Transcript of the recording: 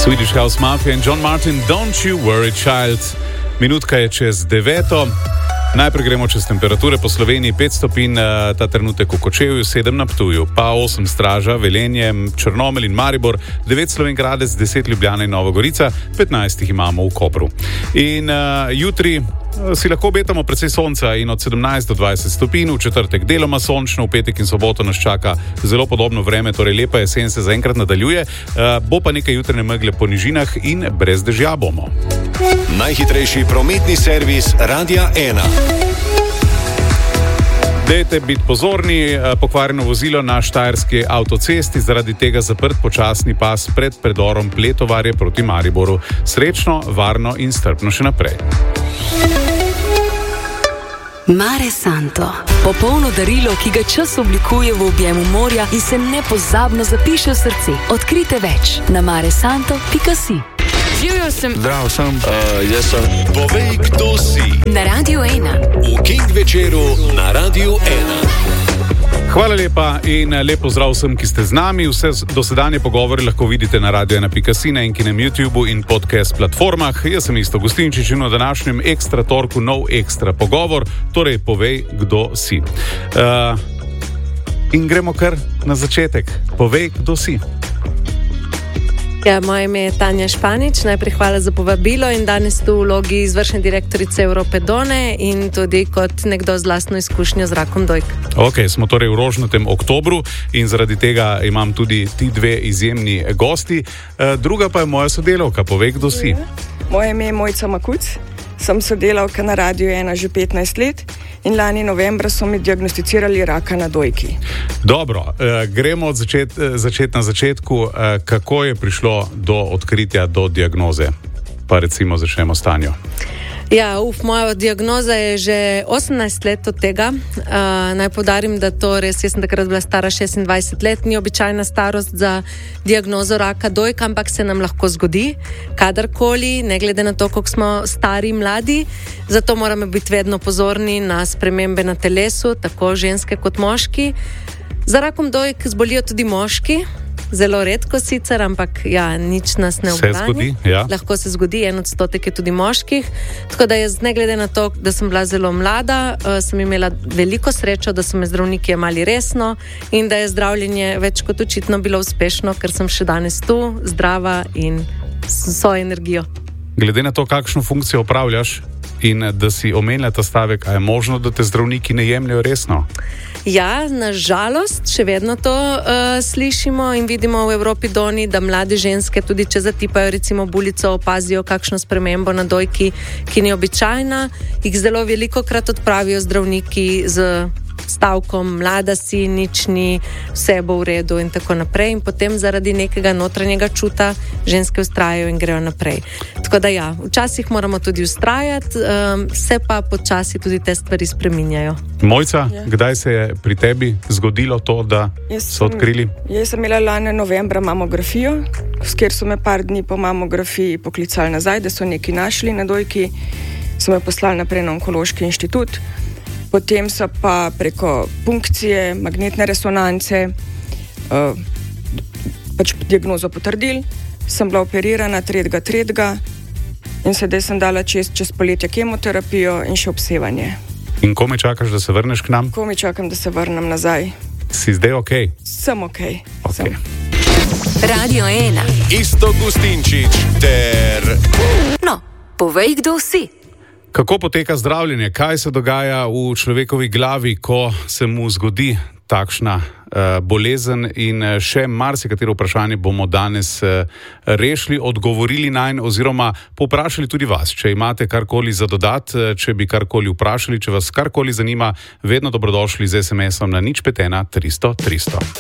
Swedish House Mafia in John Martin, Don't You Worry Child. Minutka je čez 9. Najprej gremo čez temperature po Sloveniji. 5 stopinj ta trenutek v Kočevju, 7 na Ptuju, pa 8 Straža, Velenje, Črnomelj in Maribor, 9 Slovenj Gradec, 10 Ljubljana in Nova Gorica, 15 jih imamo v Kopru. In jutri si lahko obetamo precej sonca in od 17 do 20 stopinj, v četrtek deloma sončno, v petek in soboto nas čaka zelo podobno vreme, torej lepa jesen se zaenkrat nadaljuje, bo pa nekaj jutranje megle po nižinah in brez dežja bomo. Najhitrejši prometni servis Radia 1. Dajte biti pozorni, pokvarjeno vozilo na štajerski avtocesti, zaradi tega zaprt počasni pas pred predorom Pletovarje proti Mariboru. Srečno, varno in strpno še naprej. Mare Santo. Popolno darilo, ki ga čas oblikuje v objemu morja in se nepozabno zapiše v srce. Odkrite več na maresanto.si. Živjo sem. Zdrav sem. Jaz sem. Povej, kdo si. Na Radiu 1. V King večeru na Radiu 1. Hvala lepa in lep pozdrav vsem, ki ste z nami. Vse dosedanje pogovore lahko vidite na radio1.si, na Enkinem YouTubeu in podcast platformah. Jaz sem Isto Gustinčič in v današnjem ekstra torku nov ekstra pogovor, torej povej, kdo si. In gremo kar na začetek. Povej, kdo si. Ja, moje ime je Tanja Španič, najprej hvala za povabilo in danes tu v vlogi izvršne direktorice Evrope Done in tudi kot nekdo z lastno izkušnjo z rakom dojk. Ok, smo torej v rožnatem oktobru in zaradi tega imam tudi ti dve izjemni gosti. Druga pa je moja sodelavka, povej, kdo si. Moje ime je Mojca Makuc, sem sodelavka na Radiu 1 že 15 let in lani novembra so mi diagnosticirali raka na dojki. Dobro, gremo začeti na začetku. Kako je prišlo do odkritja, do diagnoze? Pa recimo začnemo s Tanjo. Ja, moja diagnoza je že 18 let od tega. Naj poudarim, da to res, jaz sem takrat bila stara 26 let, ni običajna starost za diagnozo raka dojka, ampak se nam lahko zgodi kadarkoli, ne glede na to, koliko smo stari in mladi. Zato moramo biti vedno pozorni na spremembe na telesu, tako ženske kot moški. Za rakom dojk zbolijo tudi moški. Zelo redko sicer, ampak ja, nič nas ne obrani. Se zgodi, ja. Lahko se zgodi, 1% je tudi moških. Tako da jaz, ne glede na to, da sem bila zelo mlada, sem imela veliko srečo, da so me zdravniki jemali resno in da je zdravljenje več kot očitno bilo uspešno, ker sem še danes tu, zdrava in s svojo energijo. Glede na to, kakšno funkcijo opravljaš in da si omenila ta stavek, a je možno, da te zdravniki ne jemljajo resno? Ja, nažalost, še vedno to slišimo in vidimo v Evropi Doni, da mlade ženske, tudi če zatipajo recimo bulico, opazijo kakšno spremembo na dojki, ki ni običajna, jih zelo velikokrat odpravijo zdravniki z stavkom, mlada si, nič ni, vse bo v redu in tako naprej. In potem zaradi nekega notranjega čuta ženske vztrajajo in grejo naprej. Tako da ja, včasih moramo tudi vztrajati, se pa počasi tudi te stvari spreminjajo. Mojca, kdaj se je pri tebi zgodilo to, da so odkrili? Jaz sem imela lani novembra mamografijo, s kjer so me par dni po mamografiji poklicali nazaj, da so nekaj našli na dojki, so me poslali naprej na onkološki inštitut. Potem so pa preko punkcije, magnetne resonance pač diagnozo potrdili. Sem bila operirana 3.3. in sedaj sem dala čez poletje kemoterapijo in še obsevanje. In ko me čakaš, da se vrneš k nam? Ko me čakam, da se vrnem nazaj. Si zdaj ok? Sem ok. Okay. Radio 1. Isto Gustinčič ter... No, povej, kdo si. Kako poteka zdravljenje? Kaj se dogaja v človekovi glavi, ko se mu zgodi takšna bolezen? In še marsikatero vprašanje bomo danes rešili, odgovorili nanj oziroma povprašali tudi vas. Če imate karkoli za dodati, če bi karkoli vprašali, če vas karkoli zanima, vedno dobrodošli z SMS-om na 051 300 300.